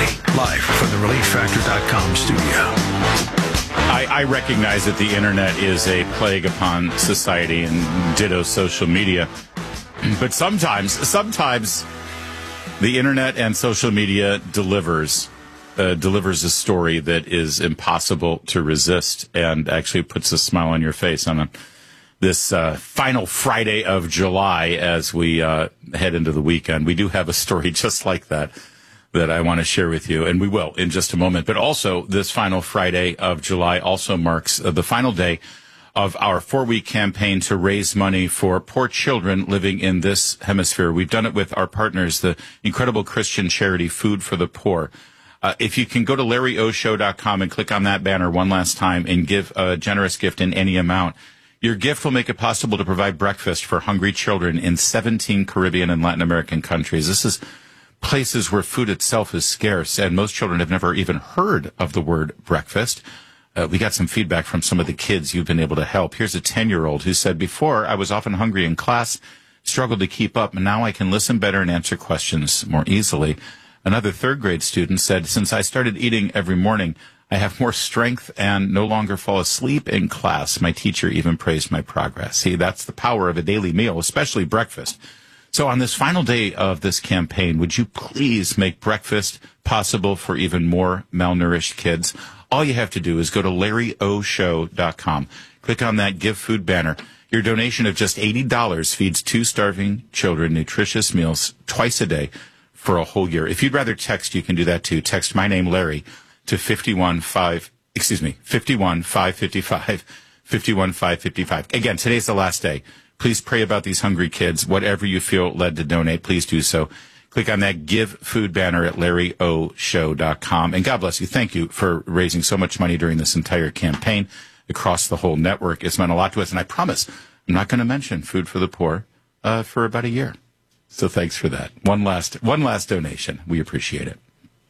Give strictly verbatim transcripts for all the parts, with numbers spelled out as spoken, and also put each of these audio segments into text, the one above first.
live from the relief factor dot com studio. I, I recognize that the internet is a plague upon society and ditto social media. But sometimes, sometimes the internet and social media delivers, uh, delivers a story that is impossible to resist and actually puts a smile on your face on a, this uh, final Friday of July as we uh, head into the weekend. We do have a story just like that that I want to share with you, and we will in just a moment. But also, this final Friday of July also marks uh, the final day of our four-week campaign to raise money for poor children living in this hemisphere. We've done it with our partners, the incredible Christian charity Food for the Poor. Uh, if you can go to larry o show dot com and click on that banner one last time and give a generous gift in any amount, your gift will make it possible to provide breakfast for hungry children in seventeen Caribbean and Latin American countries. This is places where food itself is scarce, and most children have never even heard of the word breakfast. Uh, we got some feedback from some of the kids you've been able to help. Here's a ten-year-old who said, before, I was often hungry in class, struggled to keep up, and now I can listen better and answer questions more easily. Another third-grade student said, since I started eating every morning, I have more strength and no longer fall asleep in class. My teacher even praised my progress. See, that's the power of a daily meal, especially breakfast. So on this final day of this campaign, would you please make breakfast possible for even more malnourished kids? All you have to do is go to larry o show dot com. Click on that Give Food banner. Your donation of just eighty dollars feeds two starving children nutritious meals twice a day for a whole year. If you'd rather text, you can do that too. Text my name, Larry, to fifty-one five, excuse me, fifty-one five fifty-five, fifty-one five fifty-five. Again, today's the last day. Please pray about these hungry kids. Whatever you feel led to donate, please do so. Click on that Give Food banner at larry o show dot com. And God bless you. Thank you for raising so much money during this entire campaign across the whole network. It's meant a lot to us. And I promise I'm not going to mention Food for the Poor uh, for about a year. So thanks for that. One last, one last donation. We appreciate it.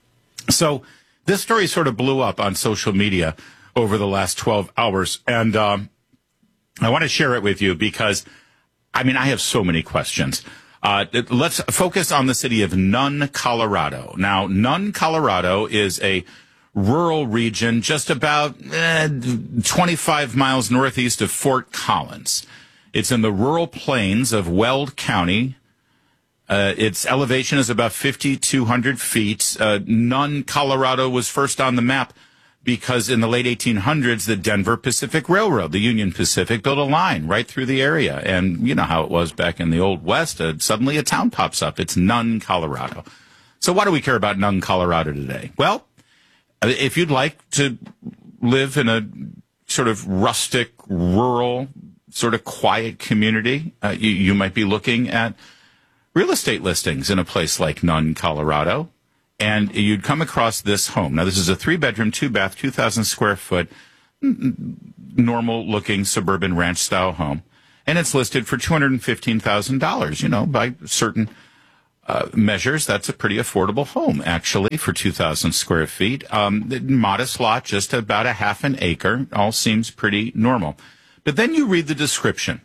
So this story sort of blew up on social media over the last twelve hours. And um, I want to share it with you because, I mean, I have so many questions. Uh, let's focus on the city of Nunn, Colorado. Now, Nunn, Colorado is a rural region just about eh, twenty-five miles northeast of Fort Collins. It's in the rural plains of Weld County. Uh, its elevation is about fifty-two hundred feet. Uh, Nunn, Colorado was first on the map because in the late eighteen hundreds, the Denver Pacific Railroad, the Union Pacific, built a line right through the area. And you know how it was back in the Old West. Uh, suddenly a town pops up. It's Nunn, Colorado. So why do we care about Nunn, Colorado today? Well, if you'd like to live in a sort of rustic, rural, sort of quiet community, uh, you, you might be looking at real estate listings in a place like Nunn, Colorado. And you'd come across this home. Now, this is a three-bedroom, two-bath, two thousand square foot, normal-looking suburban ranch-style home. And it's listed for two hundred fifteen thousand dollars. You know, by certain uh, measures, that's a pretty affordable home, actually, for two thousand square feet. Um, modest lot, just about a half an acre. All seems pretty normal. But then you read the description.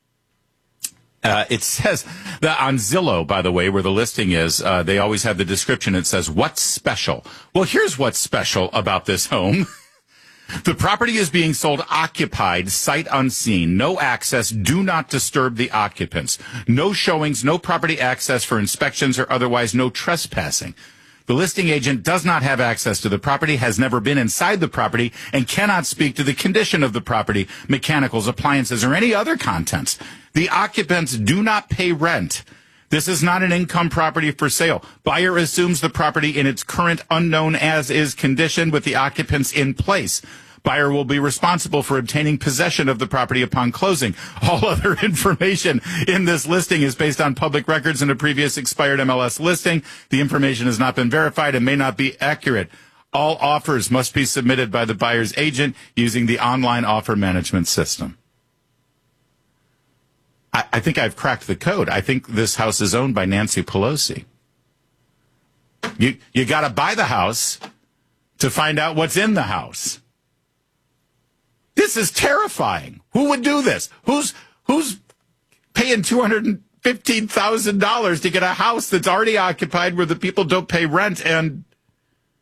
Uh, it says that on Zillow, by the way, where the listing is, uh, they always have the description. It says, what's special? Well, here's what's special about this home. The property is being sold occupied, sight unseen, no access, do not disturb the occupants. No showings, no property access for inspections or otherwise, no trespassing. The listing agent does not have access to the property, has never been inside the property, and cannot speak to the condition of the property, mechanicals, appliances, or any other contents. The occupants do not pay rent. This is not an income property for sale. Buyer assumes the property in its current unknown as-is condition with the occupants in place. Buyer will be responsible for obtaining possession of the property upon closing. All other information in this listing is based on public records and a previous expired M L S listing. The information has not been verified and may not be accurate. All offers must be submitted by the buyer's agent using the online offer management system. I, I think I've cracked the code. I think this house is owned by Nancy Pelosi. You, you got to buy the house to find out what's in the house. This is terrifying. Who would do this? Who's who's paying two hundred fifteen thousand dollars to get a house that's already occupied where the people don't pay rent? And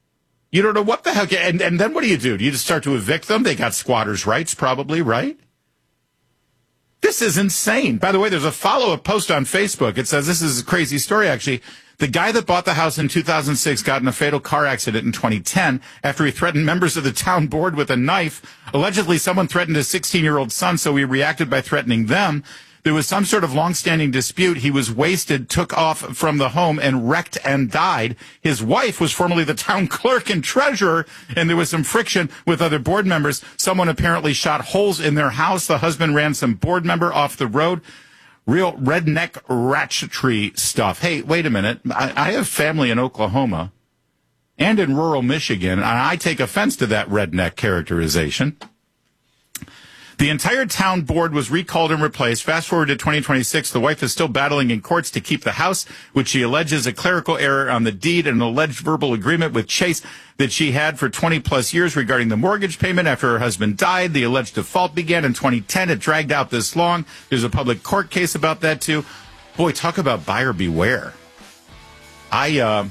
You don't know what the hell. And, and then what do you do? Do you just start to evict them? They got squatters' rights, probably, right? This is insane. By the way, there's a follow-up post on Facebook. It says, this is a crazy story, actually. The guy that bought the house in two thousand six got in a fatal car accident in twenty ten after he threatened members of the town board with a knife. Allegedly, someone threatened his sixteen-year-old son, so he reacted by threatening them. There was some sort of long-standing dispute. He was wasted, took off from the home, and wrecked and died. His wife was formerly the town clerk and treasurer, and there was some friction with other board members. Someone apparently shot holes in their house. The husband ran some board member off the road. Real redneck ratchetry stuff. Hey, wait a minute. I, I have family in Oklahoma and in rural Michigan, and I take offense to that redneck characterization. The entire town board was recalled and replaced. Fast forward to twenty twenty-six, the wife is still battling in courts to keep the house, which she alleges a clerical error on the deed and an alleged verbal agreement with Chase that she had for twenty plus years regarding the mortgage payment after her husband died. The alleged default began in twenty ten. It dragged out this long. There's a public court case about that too. Boy, talk about buyer beware. I, uh,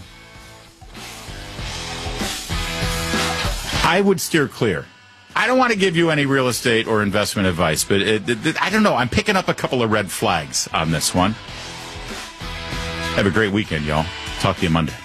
I would steer clear. I don't want to give you any real estate or investment advice, but it, it, I don't know. I'm picking up a couple of red flags on this one. Have a great weekend, y'all. Talk to you Monday.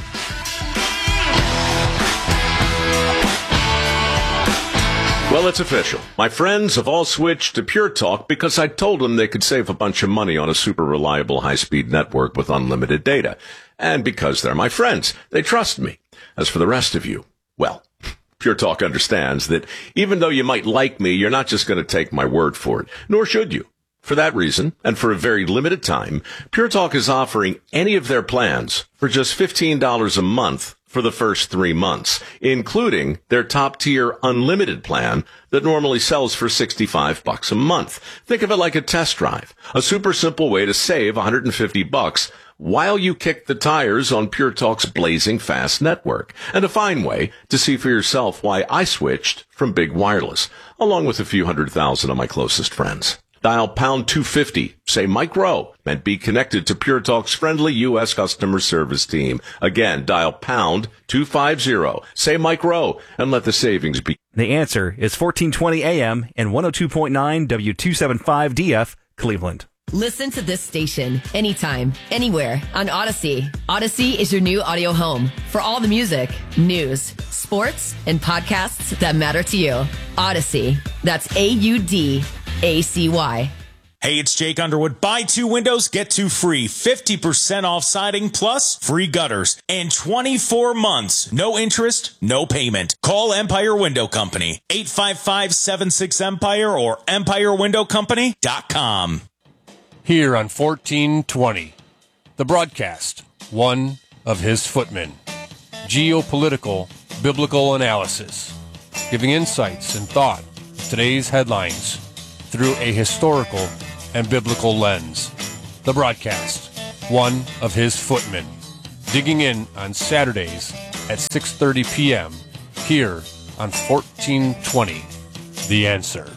Well, it's official. My friends have all switched to Pure Talk because I told them they could save a bunch of money on a super reliable high-speed network with unlimited data. And because they're my friends, they trust me. As for the rest of you, well, Pure Talk understands that even though you might like me, you're not just going to take my word for it, nor should you. For that reason, and for a very limited time, Pure Talk is offering any of their plans for just fifteen dollars a month for the first three months, including their top-tier unlimited plan that normally sells for sixty-five bucks a month. Think of it like a test drive, a super simple way to save one hundred fifty bucks while you kick the tires on Pure Talk's blazing fast network, and a fine way to see for yourself why I switched from big wireless, along with a few hundred thousand of my closest friends. Dial pound two fifty, say Mike Rowe, and be connected to Pure Talk's friendly U S customer service team. Again, dial pound two fifty, say Mike Rowe, and let the savings be. The answer is fourteen twenty A M and one oh two point nine W two seventy-five D F, Cleveland. Listen to this station anytime, anywhere on Odyssey. Odyssey is your new audio home for all the music, news, sports, and podcasts that matter to you. Odyssey. That's A U D A C Y. Hey, it's Jake Underwood. Buy two windows, get two free. fifty percent off siding plus free gutters. And twenty-four months. No interest, no payment. Call Empire Window Company. eight five five, seven six, Empire or empire window company dot com. Here on fourteen twenty, the broadcast, one of his footmen. Geopolitical, biblical analysis, giving insights and thought to today's headlines through a historical and biblical lens. The broadcast, one of his footmen, digging in on Saturdays at six thirty p.m. here on fourteen twenty, The Answer.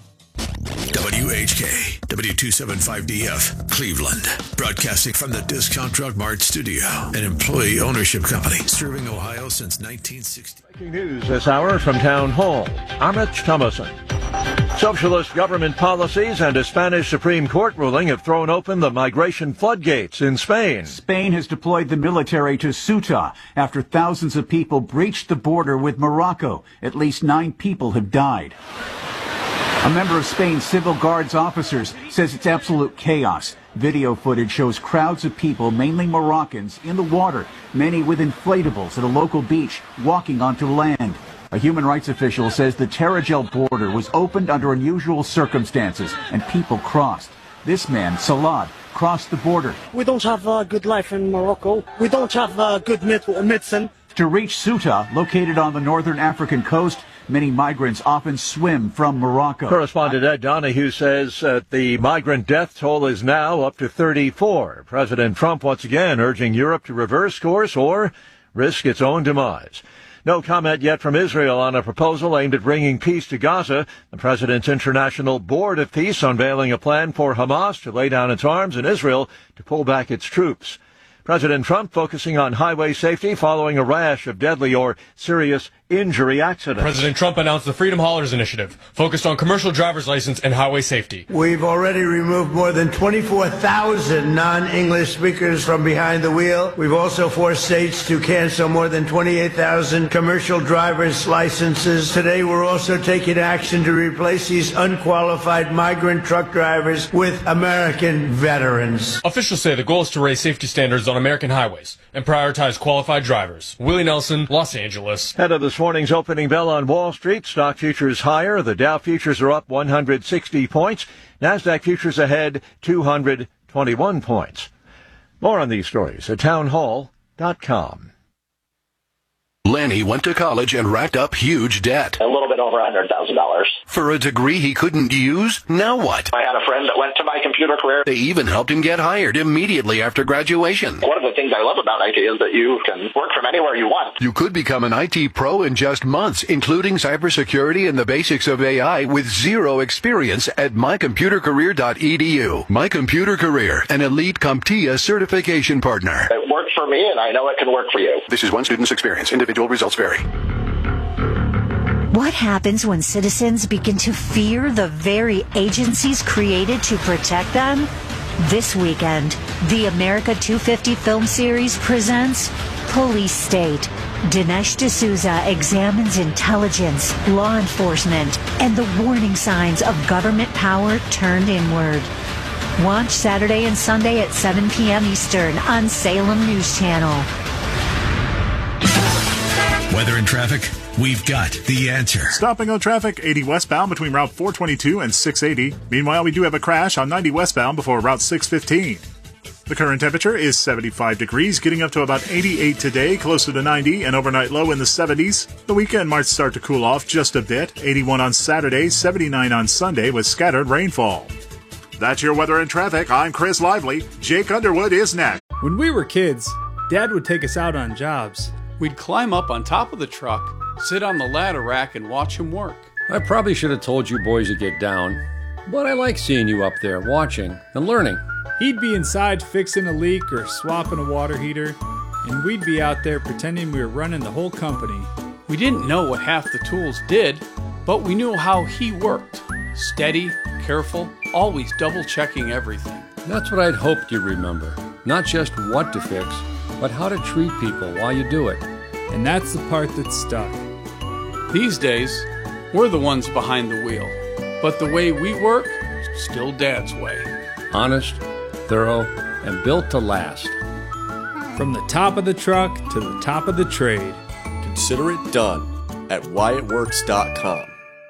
W H K, W two seventy-five D F, Cleveland. Broadcasting from the Discount Drug Mart studio, an employee ownership company serving Ohio since nineteen sixty. Breaking news this hour from Town Hall. Amit Thomason. Socialist government policies and a Spanish Supreme Court ruling have thrown open the migration floodgates in Spain. Spain has deployed the military to Ceuta after thousands of people breached the border with Morocco. At least nine people have died. A member of Spain's Civil Guards officers says it's absolute chaos. Video footage shows crowds of people, mainly Moroccans, in the water, many with inflatables at a local beach, walking onto land. A human rights official says the Tarajal border was opened under unusual circumstances and people crossed. This man, Salad, crossed the border. We don't have a good life in Morocco. We don't have a good med- medicine. To reach Ceuta, located on the northern African coast, many migrants often swim from Morocco. Correspondent Ed Donahue says uh, the migrant death toll is now up to thirty-four. President Trump once again urging Europe to reverse course or risk its own demise. No comment yet from Israel on a proposal aimed at bringing peace to Gaza. The President's International Board of Peace unveiling a plan for Hamas to lay down its arms and Israel to pull back its troops. President Trump focusing on highway safety following a rash of deadly or serious injury accidents. President Trump announced the Freedom Haulers Initiative, focused on commercial driver's license and highway safety. We've already removed more than twenty-four thousand non-English speakers from behind the wheel. We've also forced states to cancel more than twenty-eight thousand commercial driver's licenses. Today, we're also taking action to replace these unqualified migrant truck drivers with American veterans. Officials say the goal is to raise safety standards on American highways and prioritize qualified drivers. Willie Nelson, Los Angeles. Ahead of this morning's opening bell on Wall Street, stock futures higher. The Dow futures are up one hundred sixty points. NASDAQ futures ahead two hundred twenty-one points. More on these stories at townhall dot com. Lanny went to college and racked up huge debt. A little bit over one hundred thousand dollars. For a degree he couldn't use? Now what? I had a friend that went to my computer career. They even helped him get hired immediately after graduation. One of the things I love about I T is that you can work from anywhere you want. You could become an I T pro in just months, including cybersecurity and the basics of A I with zero experience at my computer career dot e d u. My Computer Career, an elite CompTIA certification partner. It worked for me, and I know it can work for you. This is one student's experience. Individual results vary. What happens when citizens begin to fear the very agencies created to protect them? This weekend, the America two fifty film series presents Police State. Dinesh D'Souza examines intelligence, law enforcement, and the warning signs of government power turned inward. Watch Saturday and Sunday at seven p.m. Eastern on Salem News Channel. Weather and traffic, we've got the answer. Stopping on traffic, eighty westbound between Route four twenty-two and six eighty. Meanwhile, we do have a crash on ninety westbound before Route six fifteen. The current temperature is seventy-five degrees, getting up to about eighty-eight today, closer to ninety, and overnight low in the seventies. The weekend might start to cool off just a bit. eighty-one on Saturday, seventy-nine on Sunday with scattered rainfall. That's your weather and traffic. I'm Chris Lively. Jake Underwood is next. When we were kids, Dad would take us out on jobs. We'd climb up on top of the truck, sit on the ladder rack, and watch him work. I probably should have told you boys to get down, but I like seeing you up there watching and learning. He'd be inside fixing a leak or swapping a water heater, and we'd be out there pretending we were running the whole company. We didn't know what half the tools did, but we knew how he worked. Steady, careful, always double-checking everything. That's what I'd hoped you'd remember. Not just what to fix, but how to treat people while you do it. And that's the part that's stuck. These days, we're the ones behind the wheel. But the way we work, still Dad's way. Honest, thorough, and built to last. From the top of the truck to the top of the trade. Consider it done at wyatt works dot com.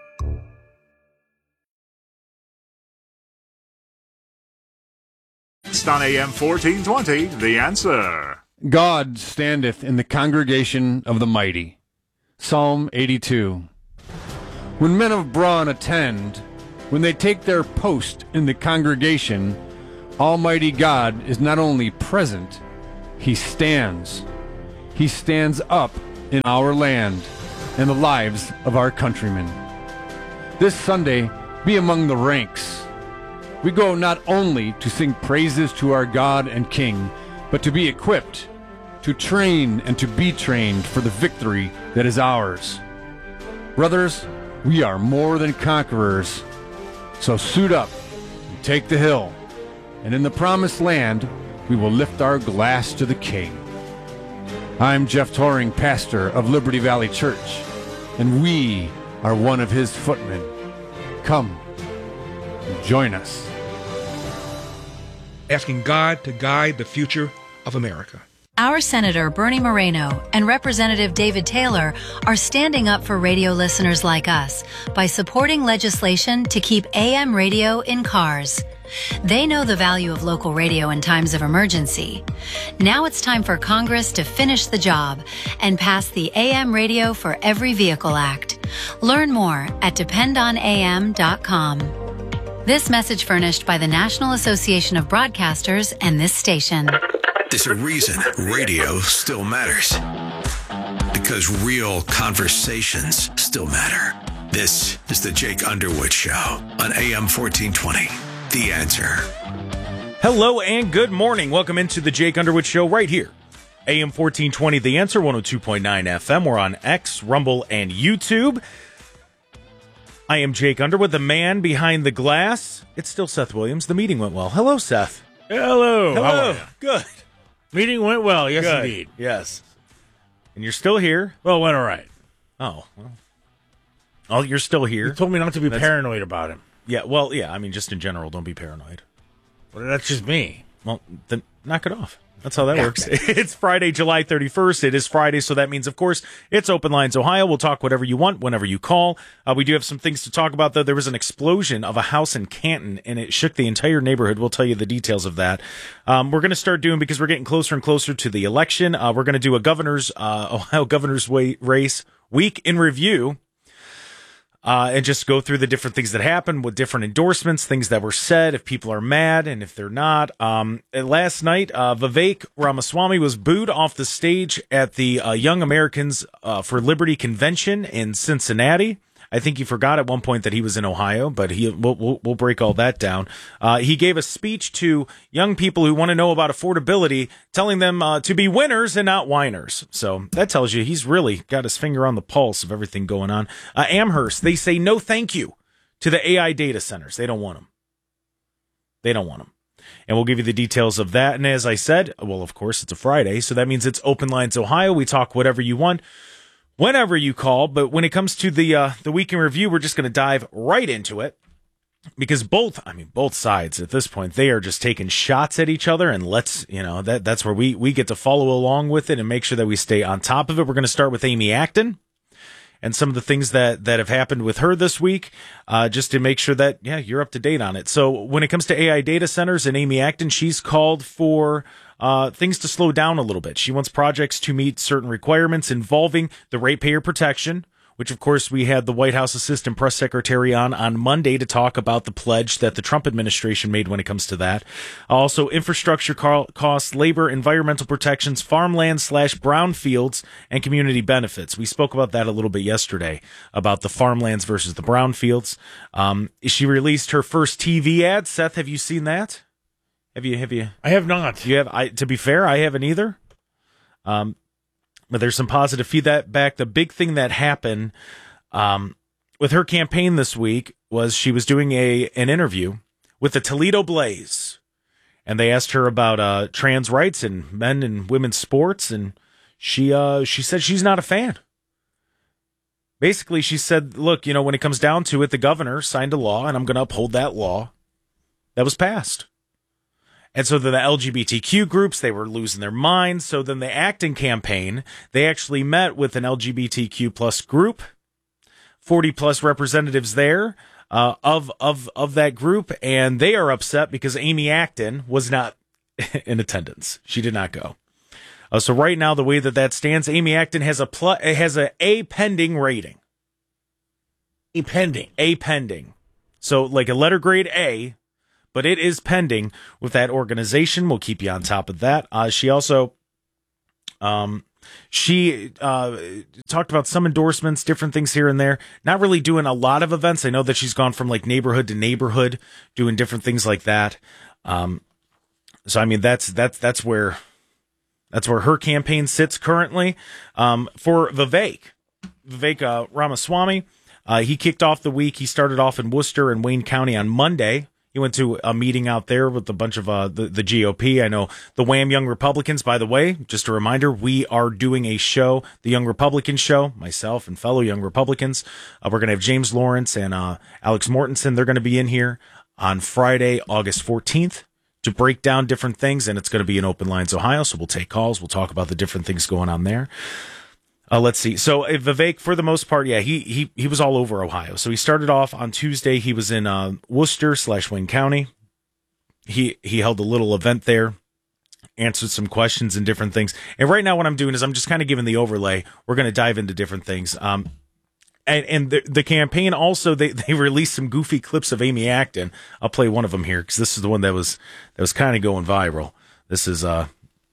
On A M fourteen twenty, The Answer. God standeth in the congregation of the mighty. Psalm eighty-two. When men of brawn attend, when they take their post in the congregation, Almighty God is not only present, He stands. He stands up in our land and the lives of our countrymen. This Sunday, be among the ranks. We go not only to sing praises to our God and King, but to be equipped, to train and to be trained for the victory that is ours. Brothers, we are more than conquerors. So suit up and take the hill, and in the promised land we will lift our glass to the King. I'm Jeff Toring, pastor of Liberty Valley Church, and we are one of his footmen. Come and join us. Asking God to guide the future of America. Our Senator Bernie Moreno and Representative David Taylor are standing up for radio listeners like us by supporting legislation to keep A M radio in cars. They know the value of local radio in times of emergency. Now it's time for Congress to finish the job and pass the A M Radio for Every Vehicle Act. Learn more at depend on a m dot com. This message furnished by the National Association of Broadcasters and this station. There's a reason radio still matters. Because real conversations still matter. This is the Jake Underwood Show on A M fourteen twenty. The Answer. Hello and good morning. Welcome into the Jake Underwood Show right here A M fourteen twenty, The Answer, one oh two point nine F M. We're on X, Rumble, and YouTube. I am Jake Underwood, the man behind the glass. It's still Seth Williams. The meeting went well. Hello, Seth. Hello. Hello. How are you? Good. Meeting went well. Yes, Good. indeed. Yes. And you're still here. Well, it went all right. Oh, well. Oh, you're still here. You told me not to be That's, paranoid about him. Yeah, well, yeah, I mean, just in general, don't be paranoid. Well, that's just me. Well, then knock it off. That's how that works. It's Friday, July thirty-first. It is Friday, so that means, of course, it's Open Lines Ohio. We'll talk whatever you want whenever you call. Uh, we do have some things to talk about, though. There was an explosion of a house in Canton, and it shook the entire neighborhood. We'll tell you the details of that. Um, we're going to start doing, because we're getting closer and closer to the election, uh, we're going to do a governor's, uh, Ohio governor's way, race week in review. Uh, and just go through the different things that happened with different endorsements, things that were said, if people are mad and if they're not. Um, last night, uh, Vivek Ramaswamy was booed off the stage at the uh, Young Americans uh, for Liberty convention in Cincinnati. I think he forgot at one point that he was in Ohio, but he we'll, we'll, we'll break all that down. Uh, he gave a speech to young people who want to know about affordability, telling them uh, to be winners and not whiners. So that tells you he's really got his finger on the pulse of everything going on. Uh, Amherst, they say no thank you to the A I data centers. They don't want them. They don't want them. And we'll give you the details of that. And as I said, well, of course, it's a Friday, so that means it's Open Lines Ohio. We talk whatever you want, whenever you call. But when it comes to the uh, the week in review, we're just going to dive right into it, because both, I mean, both sides at this point, they are just taking shots at each other, and let's, you know, that that's where we, we get to follow along with it and make sure that we stay on top of it. We're going to start with Amy Acton and some of the things that, that have happened with her this week, uh, just to make sure that, yeah, you're up to date on it. So when it comes to A I data centers and Amy Acton, she's called for uh, things to slow down a little bit. She wants projects to meet certain requirements involving the ratepayer protection, which, of course, we had the White House Assistant Press Secretary on on Monday to talk about the pledge that the Trump administration made when it comes to that. Also, infrastructure costs, labor, environmental protections, farmland slash brownfields, and community benefits. We spoke about that a little bit yesterday, about the farmlands versus the brownfields. Um, she released her first T V ad. Seth, have you seen that? Have you? Have you? I have not. You have. I, to be fair, I haven't either. Um. But there's some positive feedback. The big thing that happened um, with her campaign this week was she was doing a an interview with the Toledo Blaze, and they asked her about uh, trans rights and men and women's sports, and she uh, she said she's not a fan. Basically, she said, "Look, you know, when it comes down to it, the governor signed a law, and I'm going to uphold that law that was passed." And so then the L G B T Q groups, they were losing their minds. So then the Acton campaign, they actually met with an L G B T Q plus group, forty plus representatives there uh, of of of that group, and they are upset because Amy Acton was not in attendance. She did not go. Uh, so right now, the way that that stands, Amy Acton has a pl- has a A pending rating. A pending. A pending. So like a letter grade A. But it is pending with that organization. We'll keep you on top of that. Uh, she also, um, she uh, talked about some endorsements, different things here and there. Not really doing a lot of events. I know that she's gone from like neighborhood to neighborhood, doing different things like that. Um, so I mean, that's that's that's where that's where her campaign sits currently. Um, for Vivek, Vivek uh, Ramaswamy, uh, he kicked off the week. He started off in Worcester and Wayne County on Monday. He went to a meeting out there with a bunch of uh, the, the G O P. I know the Wham Young Republicans, by the way, just a reminder, we are doing a show, the Young Republican Show, myself and fellow Young Republicans. Uh, we're going to have James Lawrence and uh, Alex Mortensen. They're going to be in here on Friday, August fourteenth to break down different things, and it's going to be in Open Lines Ohio, so we'll take calls. We'll talk about the different things going on there. Uh, let's see. So uh, Vivek, for the most part, yeah, he he he was all over Ohio. So he started off on Tuesday. He was in uh, Worcester slash Wayne County. He he held a little event there, answered some questions and different things. And right now, what I'm doing is I'm just kind of giving the overlay. We're going to dive into different things. Um, and and the the campaign also they they released some goofy clips of Amy Acton. I'll play one of them here because this is the one that was that was kind of going viral. This is uh.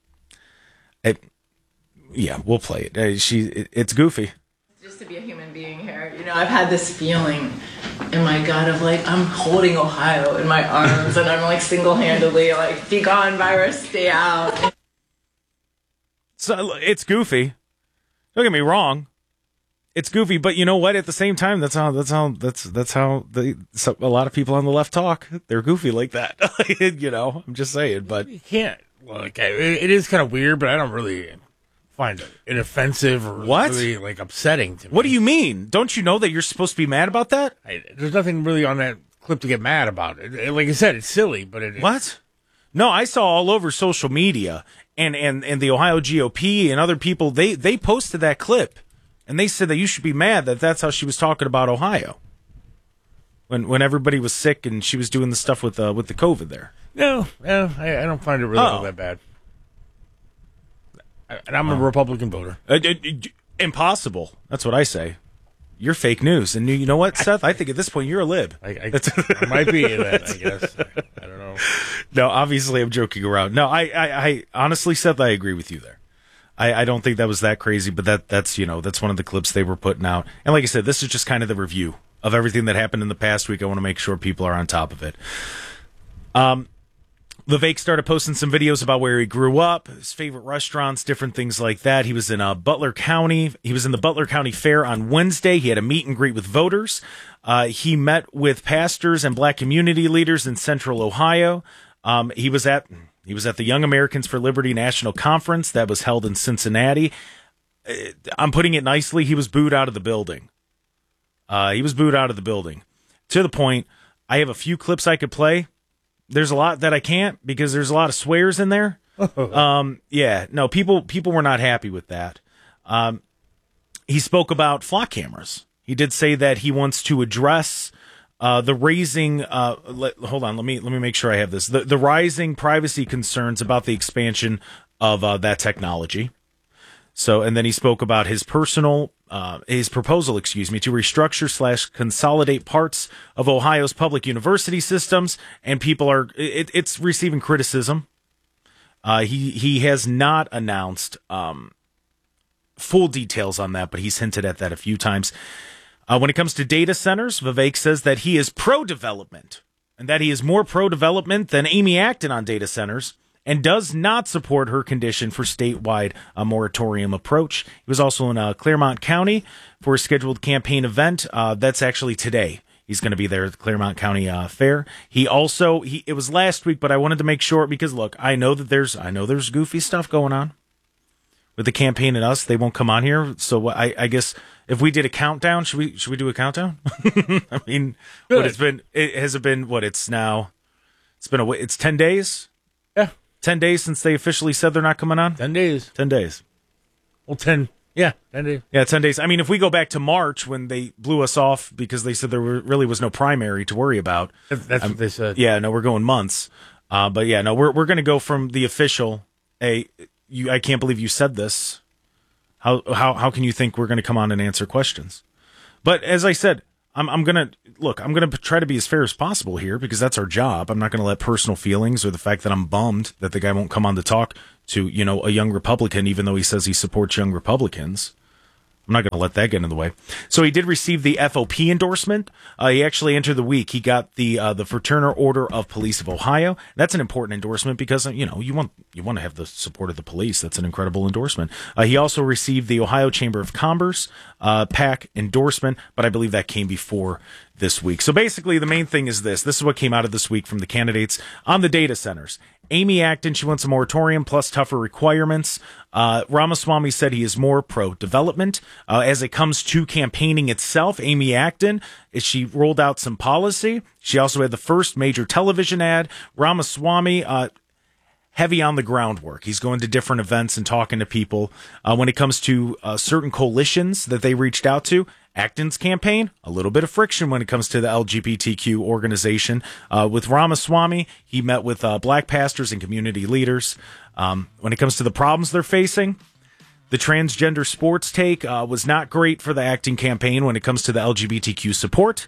It, Yeah, we'll play it. Uh, she, it, it's goofy. Just to be a human being here, you know, I've had this feeling in my gut of like I'm holding Ohio in my arms, and I'm like single-handedly like, "Be gone, virus, stay out." So it's goofy. Don't get me wrong. It's goofy, but you know what? At the same time, that's how that's how that's that's how the so a lot of people on the left talk. They're goofy like that. You know, I'm just saying. But you can't. Well, okay, it, it is kind of weird, but I don't really find it offensive or what? really like upsetting to me. What do you mean? Don't you know that you're supposed to be mad about that? I, there's nothing really on that clip to get mad about. It, it, like I said, it's silly, but it what? No, I saw all over social media and and and the Ohio G O P and other people. They they posted that clip. And they said that you should be mad that that's how she was talking about Ohio when when everybody was sick and she was doing the stuff with uh, with the COVID there. No, no, I, I don't find it really Oh. all that bad. I, and I'm a Republican voter. Uh, uh, uh, impossible. That's what I say. You're fake news, and you, you know what, Seth? I think at this point you're a lib. I, I, I might be that, I guess. I don't know. No, obviously I'm joking around. No, I, I, I honestly, Seth, I agree with you there. I, I don't think that was that crazy, but that that's, you know, that's one of the clips they were putting out. And like I said, this is just kind of the review of everything that happened in the past week. I want to make sure people are on top of it. Um, Vivek started posting some videos about where he grew up, his favorite restaurants, different things like that. He was in uh, Butler County. He was in the Butler County Fair on Wednesday. He had a meet and greet with voters. Uh, he met with pastors and black community leaders in Central Ohio. Um, he was at... He was at the Young Americans for Liberty National Conference that was held in Cincinnati. I'm putting it nicely. He was booed out of the building. Uh, he was booed out of the building. To the point, I have a few clips I could play. There's a lot that I can't because there's a lot of swears in there. um, yeah, no, people people were not happy with that. Um, he spoke about flock cameras. He did say that he wants to address... Uh, the raising, uh, let, hold on, let me let me make sure I have this. The, the rising privacy concerns about the expansion of uh, that technology. So, and then he spoke about his personal, uh, his proposal, excuse me, to restructure slash consolidate parts of Ohio's public university systems, and people are, it, it's receiving criticism. Uh, he he has not announced um, full details on that, but he's hinted at that a few times. Uh, when it comes to data centers, Vivek says that he is pro-development and that he is more pro-development than Amy Acton on data centers and does not support her condition for statewide uh, moratorium approach. He was also in uh, Claremont County for a scheduled campaign event. Uh, that's actually today. He's going to be there at the Claremont County uh, Fair. He also, he it was last week, but I wanted to make sure because, look, I know that there's, I know there's goofy stuff going on with the campaign and us. They won't come on here. So I, I guess if we did a countdown, should we should we do a countdown? I mean, Good. what it's been, it has it been what it's now. It's been a it's ten days. Yeah, ten days since they officially said they're not coming on. Ten days. Ten days. Well, ten. Yeah, ten days. Yeah, ten days. I mean, if we go back to March when they blew us off because they said there were, really was no primary to worry about. That's um, what they said. Yeah, no, we're going months. Uh, but yeah, no, we're we're going to go from the official. A, you, I can't believe you said this. How how how can you think we're going to come on and answer questions? But as I said, I'm I'm going to look. I'm going to try to be as fair as possible here because that's our job. I'm not going to let personal feelings or the fact that I'm bummed that the guy won't come on to talk to, you know, a young Republican, even though he says he supports young Republicans. I'm not going to let that get in the way. So he did receive the F O P endorsement. Uh, he actually entered the week. He got the uh, the Fraternal Order of Police of Ohio. That's an important endorsement because you know you want you want to have the support of the police. That's an incredible endorsement. Uh, he also received the Ohio Chamber of Commerce uh, PAC endorsement, but I believe that came before this week. So basically, the main thing is this. This is what came out of this week from the candidates on the data centers. Amy Acton, she wants a moratorium plus tougher requirements. Uh, Ramaswamy said he is more pro-development. Uh, as it comes to campaigning itself, Amy Acton, she rolled out some policy. She also had the first major television ad. Ramaswamy, uh, heavy on the groundwork. He's going to different events and talking to people. Uh, when it comes to uh, certain coalitions that they reached out to, Acton's campaign, a little bit of friction when it comes to the L G B T Q organization. Uh, with Ramaswamy, he met with uh, black pastors and community leaders. Um, when it comes to the problems they're facing, the transgender sports take uh, was not great for the Acton campaign when it comes to the L G B T Q support.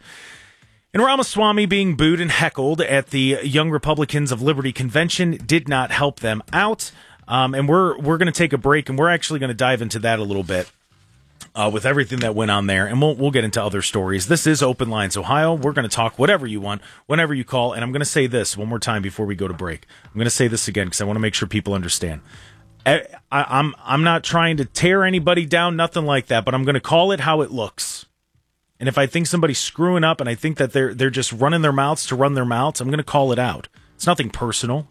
And Ramaswamy being booed and heckled at the Young Republicans of Liberty convention did not help them out. Um, and we're we're going to take a break, and we're actually going to dive into that a little bit. Uh, with everything that went on there, and we'll we'll get into other stories. This is Open Lines Ohio. We're going to talk whatever you want, whenever you call, and I'm going to say this one more time before we go to break. I'm going to say this again because I want to make sure people understand. I, I'm I'm not trying to tear anybody down, nothing like that, but I'm going to call it how it looks. And if I think somebody's screwing up and I think that they're they're just running their mouths to run their mouths, I'm going to call it out. It's nothing personal.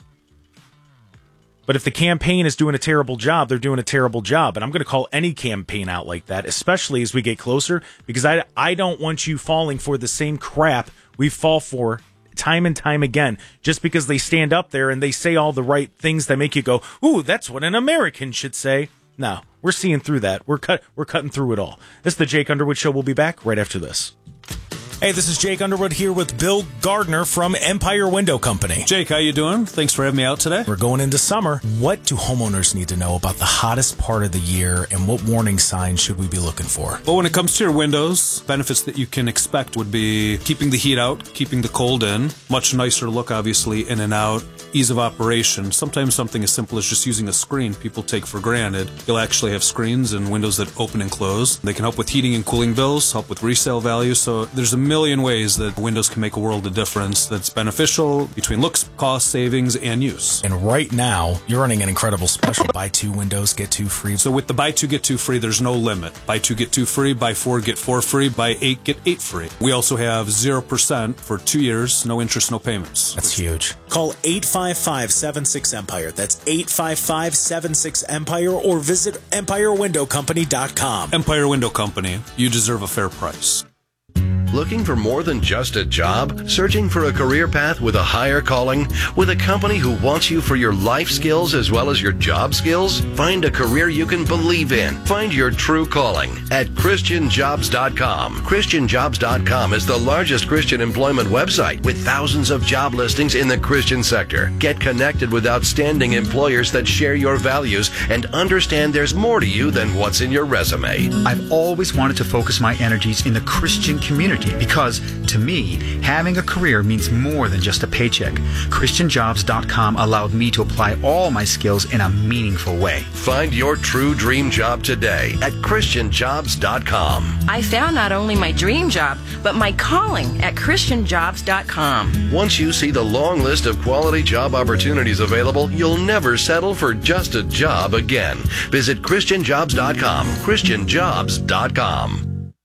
But if the campaign is doing a terrible job, they're doing a terrible job. And I'm going to call any campaign out like that, especially as we get closer, because I, I don't want you falling for the same crap we fall for time and time again, just because they stand up there and they say all the right things that make you go, ooh, that's what an American should say. No, we're seeing through that. We're cut. We're cutting through it all. This is the Jake Underwood Show. We'll be back right after this. Hey, this is Jake Underwood here with Bill Gardner from Empire Window Company. Jake, how you doing? Thanks for having me out today. We're going into summer. What do homeowners need to know about the hottest part of the year, and what warning signs should we be looking for? Well, when it comes to your windows, benefits that you can expect would be keeping the heat out, keeping the cold in, much nicer look, obviously, in and out, ease of operation. Sometimes something as simple as just using a screen people take for granted. You'll actually have screens and windows that open and close. They can help with heating and cooling bills, help with resale value, so there's a million ways that windows can make a world of difference that's beneficial between looks, cost, savings, and use. And right now, you're running an incredible special. Buy two windows, get two free. So with the buy two, get two free, there's no limit. Buy two, get two free. Buy four, get four free. Buy eight, get eight free. We also have zero percent for two years, no interest, no payments. That's huge. Call eight five five, seven six, EMPIRE. That's eight five five, seven six, EMPIRE, or visit empire window company dot com. Empire Window Company. You deserve a fair price. Looking for more than just a job? Searching for a career path with a higher calling? With a company who wants you for your life skills as well as your job skills? Find a career you can believe in. Find your true calling at christian jobs dot com. christian jobs dot com is the largest Christian employment website with thousands of job listings in the Christian sector. Get connected with outstanding employers that share your values and understand there's more to you than what's in your resume. I've always wanted to focus my energies in the Christian community, because to me, having a career means more than just a paycheck. christian jobs dot com allowed me to apply all my skills in a meaningful way. Find your true dream job today at christian jobs dot com. I found not only my dream job, but my calling at christian jobs dot com. Once you see the long list of quality job opportunities available, you'll never settle for just a job again. Visit christian jobs dot com. christian jobs dot com.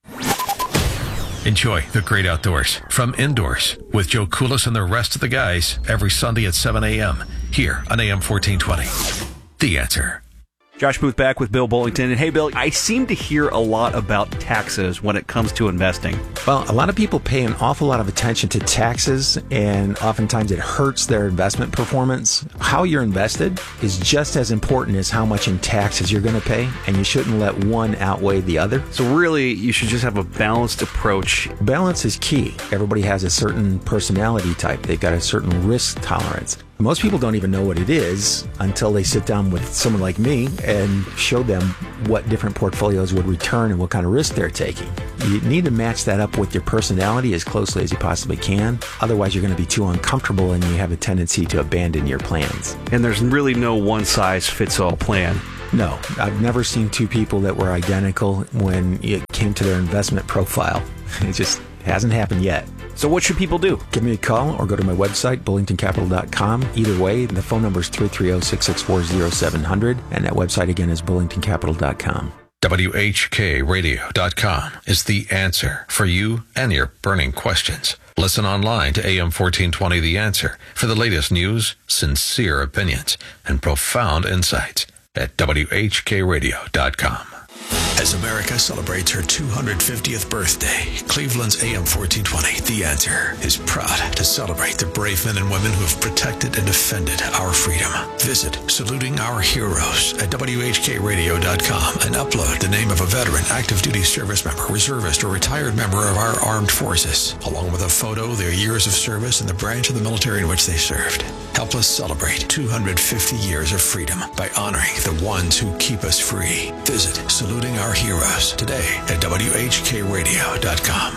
Enjoy the great outdoors from Indoors with Joe Koulis and the rest of the guys every Sunday at seven a.m. here on A M fourteen twenty. The Answer. Josh Booth back with Bill Bullington. And hey, Bill, I seem to hear a lot about taxes when it comes to investing. Well, a lot of people pay an awful lot of attention to taxes, and oftentimes it hurts their investment performance. How you're invested is just as important as how much in taxes you're going to pay, and you shouldn't let one outweigh the other. So really, you should just have a balanced approach. Balance is key. Everybody has a certain personality type. They've got a certain risk tolerance. Most people don't even know what it is until they sit down with someone like me and show them what different portfolios would return and what kind of risk they're taking. You need to match that up with your personality as closely as you possibly can. Otherwise, you're going to be too uncomfortable and you have a tendency to abandon your plans. And there's really no one-size-fits-all plan. No, I've never seen two people that were identical when it came to their investment profile. It just hasn't happened yet. So what should people do? Give me a call or go to my website, bullington capital dot com. Either way, the phone number is three three zero, six six four, zero seven zero zero, and that website again is bullington capital dot com. W H K radio dot com is the answer for you and your burning questions. Listen online to A M fourteen twenty The Answer for the latest news, sincere opinions, and profound insights at W H K radio dot com. As America celebrates her two hundred fiftieth birthday, Cleveland's A M fourteen twenty, The Answer, is proud to celebrate the brave men and women who have protected and defended our freedom. Visit Saluting Our Heroes at W H K radio dot com and upload the name of a veteran, active duty service member, reservist, or retired member of our armed forces, along with a photo, their years of service, and the branch of the military in which they served. Help us celebrate two hundred fifty years of freedom by honoring the ones who keep us free. Visit Saluting Our Heroes today at W H K radio dot com.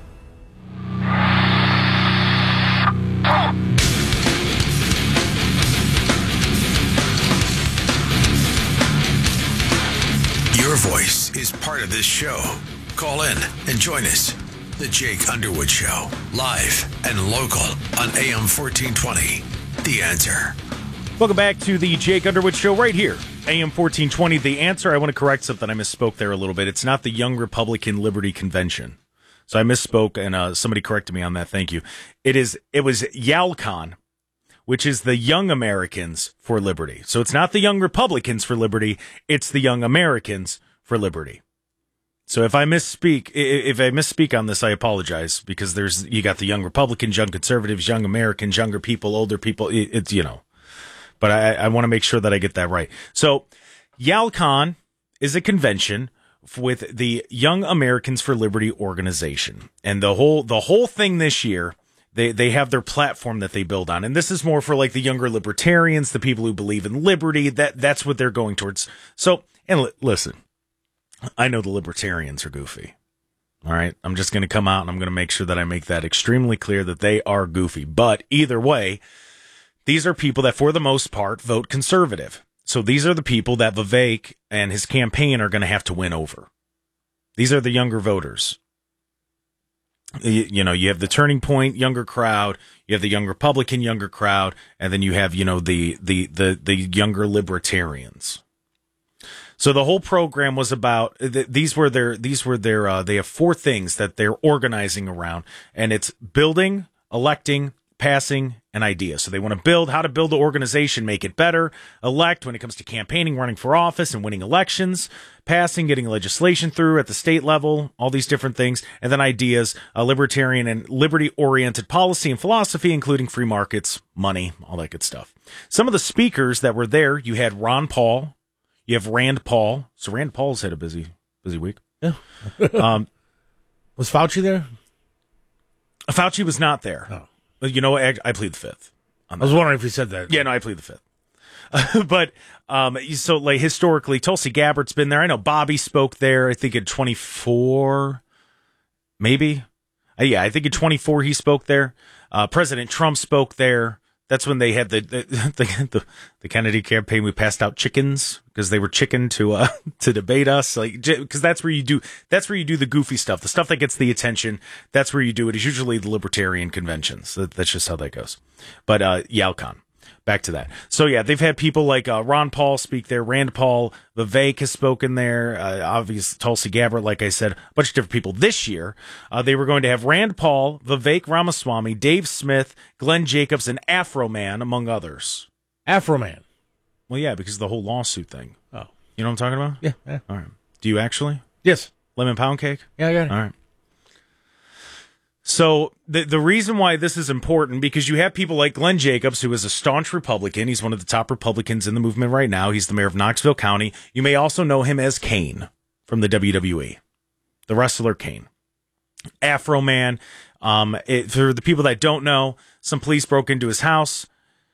Your voice is part of this show. Call in and join us. The Jake Underwood Show, live and local on A M fourteen twenty. The Answer. Welcome back to the Jake Underwood Show right here, A M fourteen twenty. The Answer, I want to correct something. I misspoke there a little bit. It's not the Young Republican Liberty Convention. So I misspoke, and uh, somebody corrected me on that. Thank you. It is. It was YALCON, which is the Young Americans for Liberty. So it's not the Young Republicans for Liberty. It's the Young Americans for Liberty. So if I misspeak, if I misspeak on this, I apologize, because there's you got the Young Republicans, Young Conservatives, Young Americans, younger people, older people. It, it's you know, but I, I want to make sure that I get that right. So YALCON is a convention with the Young Americans for Liberty organization, and the whole the whole thing this year. They they have their platform that they build on, and this is more for like the younger libertarians, the people who believe in liberty. That that's what they're going towards. So, and li- listen, I know the libertarians are goofy. All right, I'm just going to come out and I'm going to make sure that I make that extremely clear that they are goofy. But either way, these are people that, for the most part, vote conservative. So these are the people that Vivek and his campaign are going to have to win over. These are the younger voters. You, you know, you have the Turning Point younger crowd, you have the Young Republican younger crowd, and then you have, you know, the the the, the younger libertarians. So the whole program was about th- these were their these were their uh, they have four things that they're organizing around, and it's building, electing, passing, and ideas. So they want to build how to build the organization, make it better, elect when it comes to campaigning, running for office, and winning elections, passing, getting legislation through at the state level, all these different things, and then ideas, a libertarian and liberty-oriented policy and philosophy, including free markets, money, all that good stuff. Some of the speakers that were there, you had Ron Paul, you have Rand Paul. So Rand Paul's had a busy, busy week. Yeah. um, was Fauci there? Fauci was not there. Oh. You know, I, I plead the fifth. I was wondering if you said that. Yeah, no, I plead the fifth. Uh, but um, so, like, historically, Tulsi Gabbard's been there. I know Bobby spoke there, I think in twenty-four, maybe. Uh, yeah, I think in twenty-four he spoke there. Uh, President Trump spoke there. That's when they had the the, the, the Kennedy campaign. We passed out chickens because they were chicken to uh, to debate us, like because that's where you do that's where you do the goofy stuff, the stuff that gets the attention. That's where you do it. Is usually the libertarian conventions. That, that's just how that goes. But uh, YALCON. Back to that. So, yeah, they've had people like uh, Ron Paul speak there. Rand Paul, Vivek has spoken there. Uh, obviously, Tulsi Gabbard, like I said, a bunch of different people. This year, uh, they were going to have Rand Paul, Vivek Ramaswamy, Dave Smith, Glenn Jacobs, and Afro Man, among others. Afro Man? Well, yeah, because of the whole lawsuit thing. Oh. You know what I'm talking about? Yeah. yeah. All right. Do you actually? Yes. Lemon pound cake? Yeah, I got it. All right. So the the reason why this is important, because you have people like Glenn Jacobs, who is a staunch Republican. He's one of the top Republicans in the movement right now. He's the mayor of Knoxville County. You may also know him as Kane from the W W E, the wrestler Kane. Afro Man. Um, it, for the people that don't know, some police broke into his house.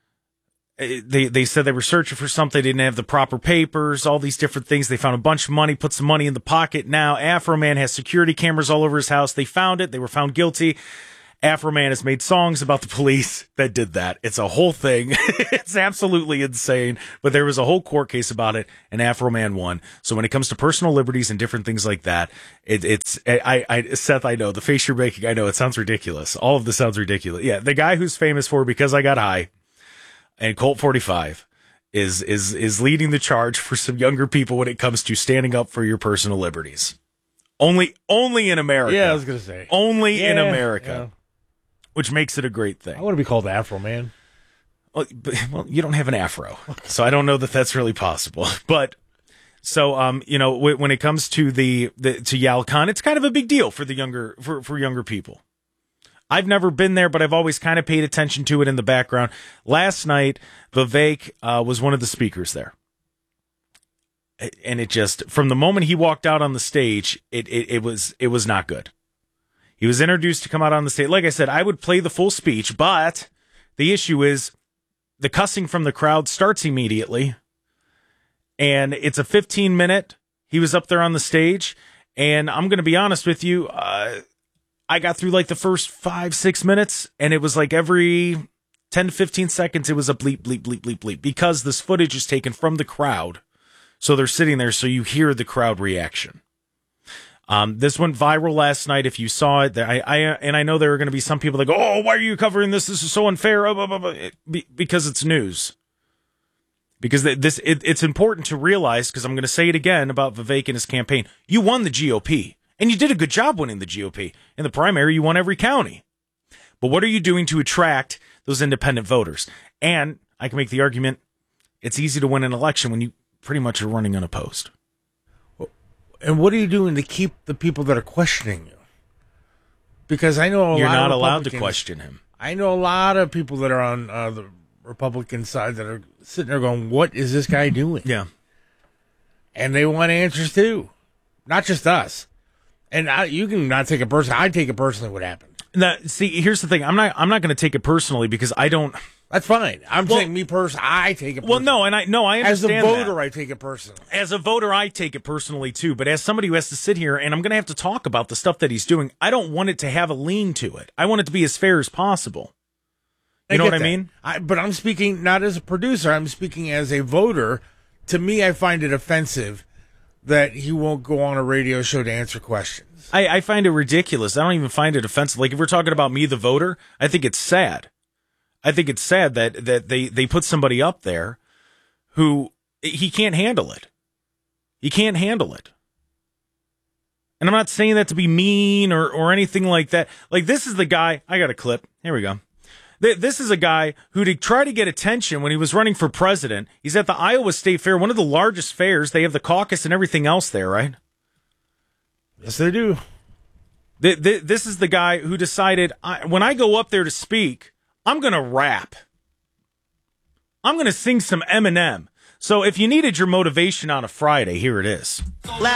They they said they were searching for something. They didn't have the proper papers, all these different things. They found a bunch of money, put some money in the pocket. Now Afro Man has security cameras all over his house. They found it. They were found guilty. Afro Man has made songs about the police that did that. It's a whole thing. It's absolutely insane. But there was a whole court case about it, and Afro Man won. So when it comes to personal liberties and different things like that, it, it's I, I Seth, I know the face you're making. I know it sounds ridiculous. All of this sounds ridiculous. Yeah, the guy who's famous for Because I Got High and Colt forty-five is is is leading the charge for some younger people when it comes to standing up for your personal liberties. Only only in America. Yeah, I was gonna say only yeah, in America, yeah. Which makes it a great thing. I want to be called Afro Man. Well, but, well, you don't have an afro, so I don't know that that's really possible. But so um, you know, w- when it comes to the, the to YALCON, it's kind of a big deal for the younger for for younger people. I've never been there, but I've always kind of paid attention to it in the background. Last night, Vivek uh, was one of the speakers there. And it just, from the moment he walked out on the stage, it, it, it was it was not good. He was introduced to come out on the stage. Like I said, I would play the full speech, but the issue is the cussing from the crowd starts immediately. And it's a fifteen minute. He was up there on the stage. And I'm going to be honest with you, uh, I got through like the first five, six minutes, and it was like every ten to fifteen seconds, it was a bleep, bleep, bleep, bleep, bleep, because this footage is taken from the crowd. So they're sitting there, so you hear the crowd reaction. Um, this went viral last night. If you saw it, I, I and I know there are going to be some people that go, "Oh, why are you covering this? This is so unfair," oh, blah, blah, blah. It, be, because it's news. Because this it, it's important to realize, because I'm going to say it again about Vivek and his campaign. You won the G O P, and you did a good job winning the G O P. In the primary, you won every county. But what are you doing to attract those independent voters? And I can make the argument, it's easy to win an election when you pretty much are running unopposed. And what are you doing to keep the people that are questioning you? Because I know a You're lot not of allowed to question him. I know a lot of people that are on uh, the Republican side that are sitting there going, what is this guy doing? Yeah. And they want answers too. Not just us. And I, you can not take it personally. I take it personally what happened. Now, see, here's the thing. I'm not I'm not going to take it personally because I don't. That's fine. I'm well, saying me personally, I take it personally. Well, no, and I no, I understand As a voter, that. I take it personally. As a voter, I take it personally too. But as somebody who has to sit here and I'm going to have to talk about the stuff that he's doing, I don't want it to have a lean to it. I want it to be as fair as possible. You I know what that. I mean? I, but I'm speaking not as a producer. I'm speaking as a voter. To me, I find it offensive that he won't go on a radio show to answer questions. I, I find it ridiculous. I don't even find it offensive. Like, if we're talking about me, the voter, I think it's sad. I think it's sad that, that they, they put somebody up there who he can't handle it. He can't handle it. And I'm not saying that to be mean or, or anything like that. Like, this is the guy. I got a clip. Here we go. This is a guy who, to try to get attention when he was running for president, he's at the Iowa State Fair, one of the largest fairs. They have the caucus and everything else there, right? Yes, they do. This is the guy who decided, when I go up there to speak, I'm going to rap. I'm going to sing some Eminem. So if you needed your motivation on a Friday, here it is.